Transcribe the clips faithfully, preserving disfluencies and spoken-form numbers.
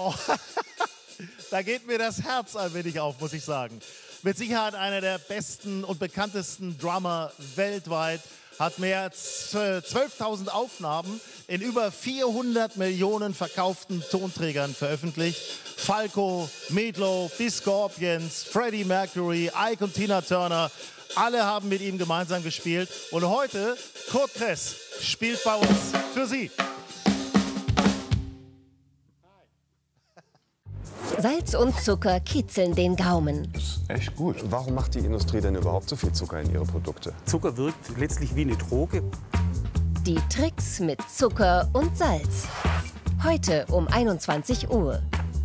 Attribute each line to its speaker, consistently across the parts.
Speaker 1: Oh, da geht mir das Herz ein wenig auf, muss ich sagen. Mit Sicherheit einer der besten und bekanntesten Drummer weltweit. Hat mehr als zwölftausend Aufnahmen in über vierhundert Millionen verkauften Tonträgern veröffentlicht. Falco, Meatloaf, die Scorpions, Freddie Mercury, Ike und Tina Turner, alle haben mit ihm gemeinsam gespielt. Und heute, Kurt Kress spielt bei uns für Sie.
Speaker 2: Salz und Zucker kitzeln den Gaumen.
Speaker 3: Das ist echt gut. Warum macht die Industrie denn überhaupt so viel Zucker in ihre Produkte?
Speaker 4: Zucker wirkt letztlich wie eine Droge.
Speaker 2: Die Tricks mit Zucker und Salz. Heute um einundzwanzig Uhr.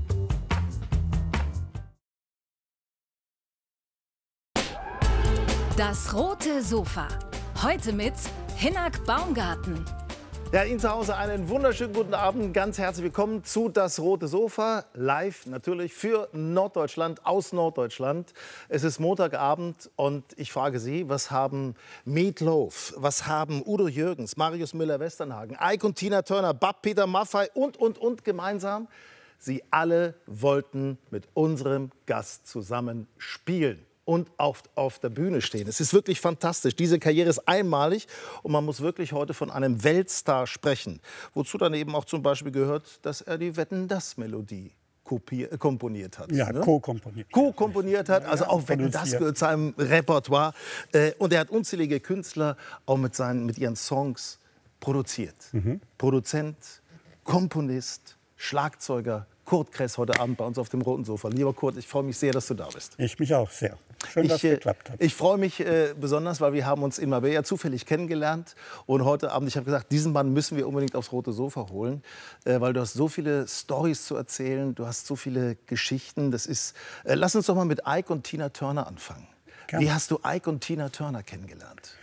Speaker 5: Das rote Sofa. Heute mit Hinnerk Baumgarten.
Speaker 1: Ja, Ihnen zu Hause einen wunderschönen guten Abend. Ganz herzlich willkommen zu Das rote Sofa. Live natürlich für Norddeutschland, aus Norddeutschland. Es ist Montagabend und ich frage Sie, was haben Meatloaf, was haben Udo Jürgens, Marius Müller-Westernhagen, Ike und Tina Turner, Bab Peter Maffay und, und, und gemeinsam? Sie alle wollten mit unserem Gast zusammen spielen und auf, auf der Bühne stehen. Es ist wirklich fantastisch. Diese Karriere ist einmalig und man muss wirklich heute von einem Weltstar sprechen. Wozu dann eben auch zum Beispiel gehört, dass er die Wetten-dass-Melodie komponiert hat.
Speaker 6: Ja,
Speaker 1: ne?
Speaker 6: co-komponiert.
Speaker 1: Co-komponiert hat, also auch Wetten, das gehört zu seinem Repertoire. Und er hat unzählige Künstler auch mit, seinen, mit ihren Songs produziert. Mhm. Produzent, Komponist, Schlagzeuger, Kurt Kress heute Abend bei uns auf dem roten Sofa. Lieber Kurt, ich freue mich sehr, dass du da bist.
Speaker 6: Ich mich auch sehr. Schön, dass es geklappt hat.
Speaker 1: Ich freue mich äh, besonders, weil wir haben uns in Marbella zufällig kennengelernt. Und heute Abend, ich habe gesagt, diesen Mann müssen wir unbedingt aufs rote Sofa holen. Äh, weil du hast so viele Storys zu erzählen, du hast so viele Geschichten. Das ist, äh, lass uns doch mal mit Ike und Tina Turner anfangen. Gerne. Wie hast du Ike und Tina Turner kennengelernt?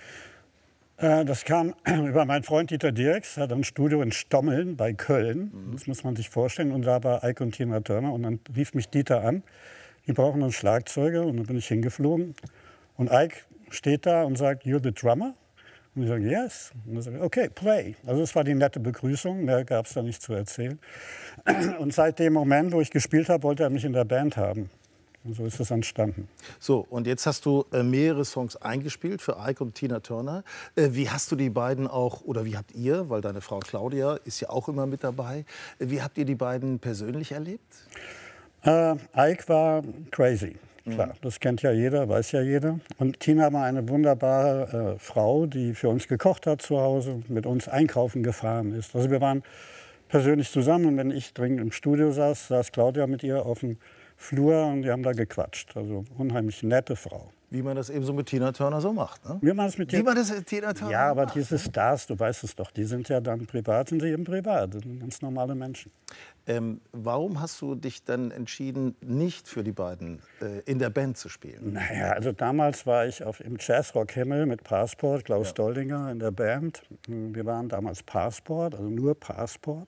Speaker 6: Das kam über meinen Freund Dieter Dierks, hat ein Studio in Stommeln bei Köln. Mhm. Das muss man sich vorstellen. Und da war Ike und Tina Turner. Und dann rief mich Dieter an, die brauchen einen Schlagzeuger. Und dann bin ich hingeflogen. Und Ike steht da und sagt, you're the drummer? Und ich sage, yes. Und dann sage ich, okay, play. Also das war die nette Begrüßung, mehr gab es da nicht zu erzählen. Und seit dem Moment, wo ich gespielt habe, wollte er mich in der Band haben. Und so ist es entstanden.
Speaker 1: So, und jetzt hast du äh, mehrere Songs eingespielt für Ike und Tina Turner. Äh, wie hast du die beiden auch, oder wie habt ihr, weil deine Frau Claudia ist ja auch immer mit dabei, äh, wie habt ihr die beiden persönlich erlebt?
Speaker 6: Äh, Ike war crazy, klar. Mhm. Das kennt ja jeder, weiß ja jeder. Und Tina war eine wunderbare äh, Frau, die für uns gekocht hat zu Hause, mit uns einkaufen gefahren ist. Also wir waren persönlich zusammen. Und wenn ich dringend im Studio saß, saß Claudia mit ihr auf dem Flur und die haben da gequatscht. Also unheimlich nette Frau.
Speaker 1: Wie man das eben so mit Tina Turner so macht, ne?
Speaker 6: Wie man das mit
Speaker 1: Wie man das mit Tina Turner
Speaker 6: Ja, aber
Speaker 1: macht,
Speaker 6: diese Stars, du weißt es doch, die sind ja dann privat, sind sie eben privat, das sind ganz normale Menschen.
Speaker 1: Ähm, warum hast du dich dann entschieden, nicht für die beiden äh, in der Band zu spielen?
Speaker 6: Naja, also damals war ich auf, im Jazzrock-Himmel mit Passport, Klaus
Speaker 1: Ja.
Speaker 6: Doldinger in der Band. Wir waren damals Passport, also nur Passport.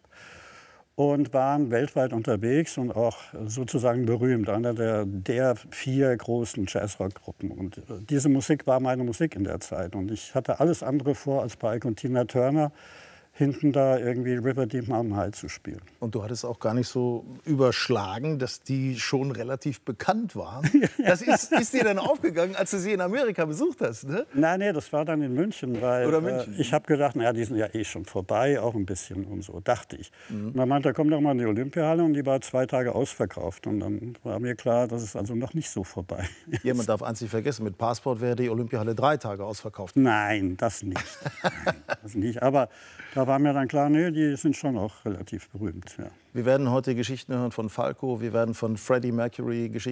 Speaker 6: Und waren weltweit unterwegs und auch sozusagen berühmt, einer der, der vier großen Jazzrock-Gruppen. Und diese Musik war meine Musik in der Zeit. Und ich hatte alles andere vor, als bei Ike und Tina Turner hinten da irgendwie River Deep Mountain High zu spielen.
Speaker 1: Und du hattest auch gar nicht so überschlagen, dass die schon relativ bekannt waren. Das ist, ist dir dann aufgegangen, als du sie in Amerika besucht hast, ne?
Speaker 6: Nein, nee, das war dann in München, weil
Speaker 1: Oder München.
Speaker 6: Äh, ich habe gedacht, naja, die sind ja eh schon vorbei, auch ein bisschen und so, dachte ich. Mhm. Und dann meinte er, komm doch mal in die Olympiahalle und die war zwei Tage ausverkauft. Und dann war mir klar, das ist also noch nicht so vorbei.
Speaker 1: Ja, man darf eins nicht vergessen, mit Passport wäre die Olympiahalle drei Tage ausverkauft.
Speaker 6: Nein, das nicht. Nein, das nicht. Aber da war mir dann klar, nee, die sind schon auch relativ berühmt. Ja.
Speaker 1: Wir werden heute Geschichten hören von Falco, wir werden von Freddie Mercury Geschichten